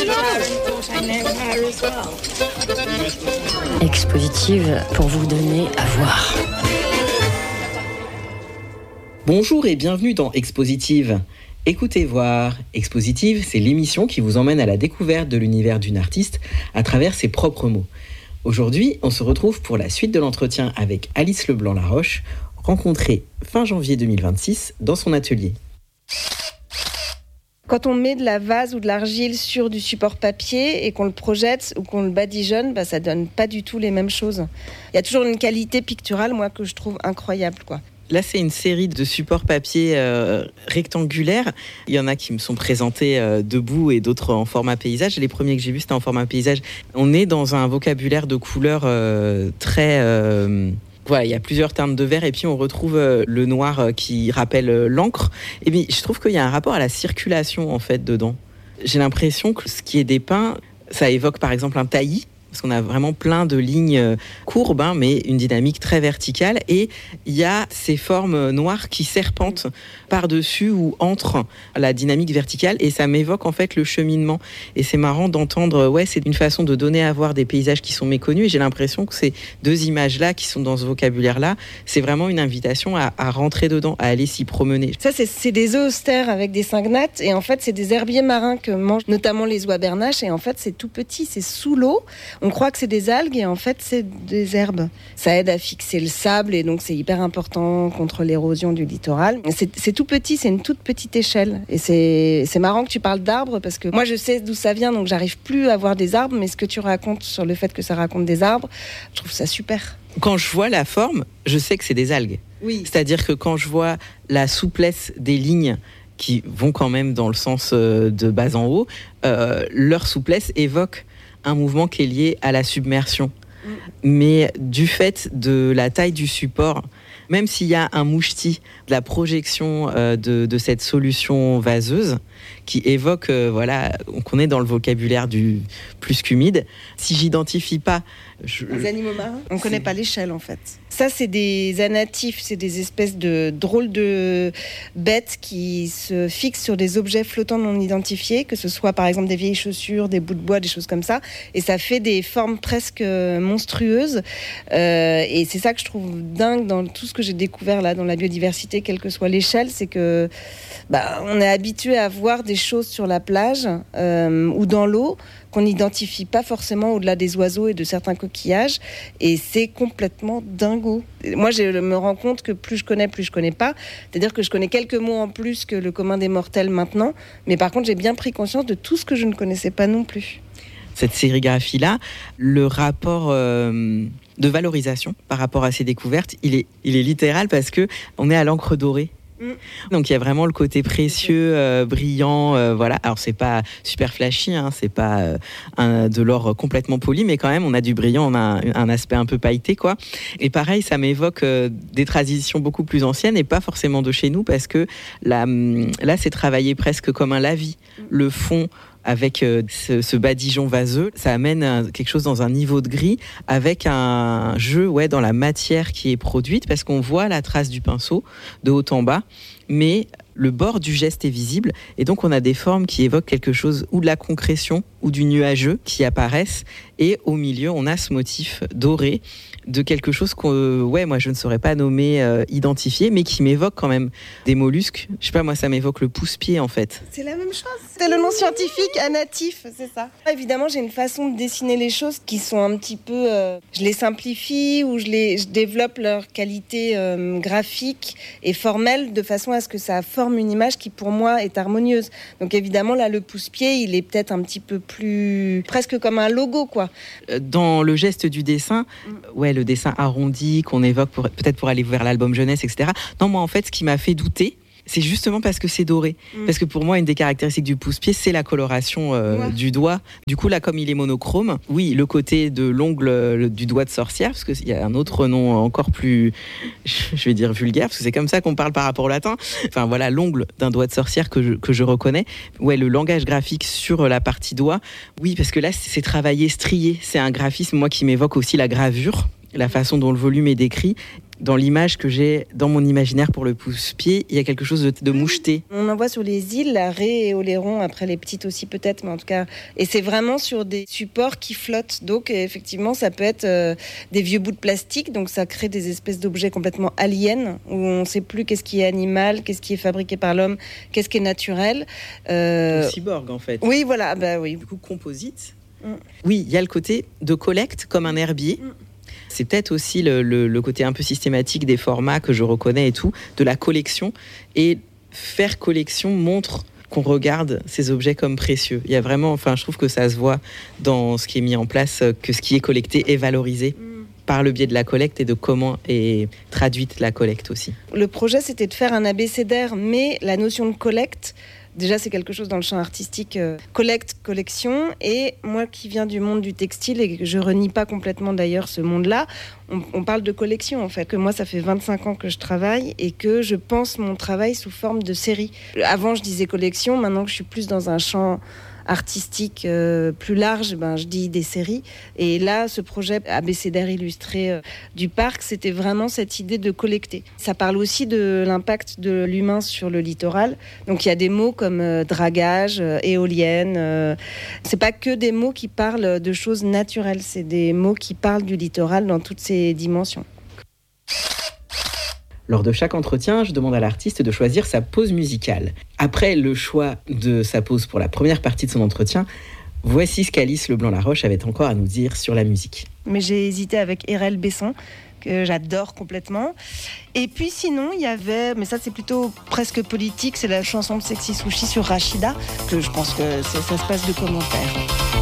Expositive pour vous donner à voir. Bonjour et bienvenue dans Expositive. Écoutez voir. Expositive, c'est l'émission qui vous emmène à la découverte de l'univers d'une artiste à travers ses propres mots. Aujourd'hui, on se retrouve pour la suite de l'entretien avec Alice Leblanc-Laroche, rencontrée fin janvier 2026 dans son atelier. Quand on met de la vase ou de l'argile sur du support papier et qu'on le projette ou qu'on le badigeonne, ça donne pas du tout les mêmes choses. Il y a toujours une qualité picturale, moi, que je trouve incroyable, quoi. Là, c'est une série de supports papier rectangulaires. Il y en a qui me sont présentés debout et d'autres en format paysage. Les premiers que j'ai vus, c'était en format paysage. On est dans un vocabulaire de couleurs très... Voilà, il y a plusieurs teintes de vert et puis on retrouve le noir qui rappelle l'encre. Et puis, je trouve qu'il y a un rapport à la circulation, en fait, dedans. J'ai l'impression que ce qui est dépeint, ça évoque par exemple un taillis. Parce qu'on a vraiment plein de lignes courbes, mais une dynamique très verticale. Et il y a ces formes noires qui serpentent par-dessus ou entre la dynamique verticale. Et ça m'évoque en fait le cheminement. Et c'est marrant d'entendre, c'est une façon de donner à voir des paysages qui sont méconnus. Et j'ai l'impression que ces deux images-là qui sont dans ce vocabulaire-là, c'est vraiment une invitation à rentrer dedans, à aller s'y promener. Ça, c'est des œufs austères avec des cygnates. Et en fait, c'est des herbiers marins que mangent notamment les oies bernaches. Et en fait, c'est tout petit, c'est sous l'eau. On croit que c'est des algues et en fait c'est des herbes. Ça aide à fixer le sable et donc c'est hyper important contre l'érosion du littoral. C'est tout petit, c'est une toute petite échelle. Et c'est marrant que tu parles d'arbres parce que moi je sais d'où ça vient donc j'arrive plus à voir des arbres, mais ce que tu racontes sur le fait que ça raconte des arbres, je trouve ça super. Quand je vois la forme, je sais que c'est des algues. Oui. C'est-à-dire que quand je vois la souplesse des lignes qui vont quand même dans le sens de bas en haut, leur souplesse évoque un mouvement qui est lié à la submersion. Mais du fait de la taille du support, même s'il y a un mouchetis, de la projection de cette solution vaseuse qui évoque, qu'on est dans le vocabulaire du plus qu'humide, si j'identifie pas... Les animaux marins, on ne connaît pas l'échelle en fait. Ça, c'est des anatifs, c'est des espèces de drôles de bêtes qui se fixent sur des objets flottants non identifiés, que ce soit par exemple des vieilles chaussures, des bouts de bois, des choses comme ça. Et ça fait des formes presque monstrueuses. Et c'est ça que je trouve dingue dans tout ce que j'ai découvert là, dans la biodiversité, quelle que soit l'échelle, c'est que on est habitué à voir des choses sur la plage ou dans l'eau qu'on n'identifie pas forcément au-delà des oiseaux et de certains coquillages, et c'est complètement dingo. Moi, je me rends compte que plus je connais pas. C'est-à-dire que je connais quelques mots en plus que le commun des mortels maintenant, mais par contre, j'ai bien pris conscience de tout ce que je ne connaissais pas non plus. Cette sérigraphie-là, le rapport de valorisation par rapport à ces découvertes, il est littéral parce que on est à l'encre dorée. Donc il y a vraiment le côté précieux, brillant, voilà. Alors c'est pas super flashy, c'est pas de l'or complètement poli, mais quand même on a du brillant, on a un aspect un peu pailleté, quoi. Et pareil, ça m'évoque des traditions beaucoup plus anciennes et pas forcément de chez nous, parce que là c'est travaillé presque comme un lavis. Le fond avec ce badigeon vaseux, ça amène quelque chose dans un niveau de gris avec un jeu dans la matière qui est produite, parce qu'on voit la trace du pinceau de haut en bas, mais le bord du geste est visible, et donc on a des formes qui évoquent quelque chose ou de la concrétion ou du nuageux qui apparaissent, et au milieu on a ce motif doré de quelque chose que moi je ne saurais pas nommer, identifier, mais qui m'évoque quand même des mollusques. Je sais pas, moi ça m'évoque le pousse-pied en fait. C'est la même chose, c'est le nom scientifique, anatif, c'est ça. Évidemment, j'ai une façon de dessiner les choses qui sont un petit peu... je les simplifie ou je développe leur qualité graphique et formelle de façon à ce que ça forme une image qui pour moi est harmonieuse. Donc évidemment, là, le pousse-pied, il est peut-être un petit peu plus... presque comme un logo, quoi. Dans le geste du dessin, le dessin arrondi qu'on évoque peut-être pour aller vers l'album jeunesse, etc. Non, moi en fait, ce qui m'a fait douter, c'est justement parce que c'est doré. Parce que pour moi, une des caractéristiques du pouce-pied, c'est la coloration du doigt. Du coup, là, comme il est monochrome, oui, le côté de l'ongle du doigt de sorcière, parce qu'il y a un autre nom encore plus, je vais dire vulgaire, parce que c'est comme ça qu'on parle par rapport au latin. Enfin, voilà, l'ongle d'un doigt de sorcière que je reconnais. Ouais, le langage graphique sur la partie doigt. Oui, parce que là, c'est travaillé, strié. C'est un graphisme, moi, qui m'évoque aussi la gravure. la façon dont le volume est décrit. Dans l'image que j'ai dans mon imaginaire pour le pousse-pied, il y a quelque chose de moucheté. On en voit sur les îles, la raie et Oléron, après les petites aussi peut-être, mais en tout cas... Et c'est vraiment sur des supports qui flottent. Donc effectivement, ça peut être des vieux bouts de plastique, donc ça crée des espèces d'objets complètement aliens, où on ne sait plus qu'est-ce qui est animal, qu'est-ce qui est fabriqué par l'homme, qu'est-ce qui est naturel. Cyborg, en fait. Oui, voilà, bah oui. Du coup, composite. Oui, il y a le côté de collecte, comme un herbier. C'est peut-être aussi le côté un peu systématique des formats que je reconnais et tout, de la collection. Et faire collection montre qu'on regarde ces objets comme précieux. Il y a vraiment, je trouve que ça se voit dans ce qui est mis en place, que ce qui est collecté est valorisé par le biais de la collecte et de comment est traduite la collecte aussi. Le projet, c'était de faire un abécédaire, mais la notion de collecte, déjà, c'est quelque chose dans le champ artistique, collecte, collection. Et moi qui viens du monde du textile et que je renie pas complètement d'ailleurs ce monde-là, on parle de collection en fait. Que moi, ça fait 25 ans que je travaille et que je pense mon travail sous forme de série. Avant, je disais collection. Maintenant que je suis plus dans un champ artistique plus large, je dis des séries. Et là, ce projet abécédaire illustré du parc, c'était vraiment cette idée de collecter. Ça parle aussi de l'impact de l'humain sur le littoral. Donc il y a des mots comme dragage, éolienne. C'est pas que des mots qui parlent de choses naturelles, c'est des mots qui parlent du littoral dans toutes ses dimensions. Lors de chaque entretien, je demande à l'artiste de choisir sa pause musicale. Après le choix de sa pause pour la première partie de son entretien, voici ce qu'Alice Leblanc-Laroche avait encore à nous dire sur la musique. Mais j'ai hésité avec Erel Besson, que j'adore complètement. Et puis sinon, il y avait, mais ça c'est plutôt presque politique, c'est la chanson de Sexy Sushi sur Rachida, que je pense que ça se passe de commentaires.